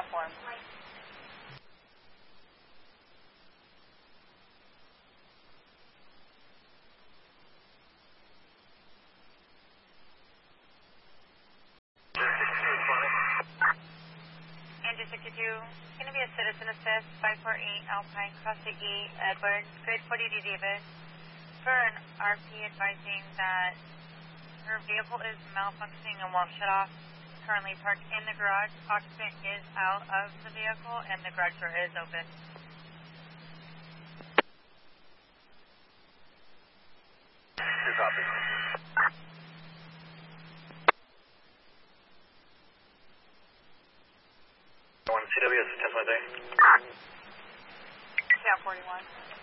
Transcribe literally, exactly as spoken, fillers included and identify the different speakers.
Speaker 1: platform. Andrew sixty-two, it's going to be a citizen assist, five four eight Alpine, Cross the E, Edward, grade forty D Davis, for an R P advising that her vehicle is malfunctioning and won't shut off. Currently parked in the garage. Occupant is out of the vehicle and the garage door is open.
Speaker 2: Two copy. One C W S ten point three.
Speaker 1: Yeah, forty-one.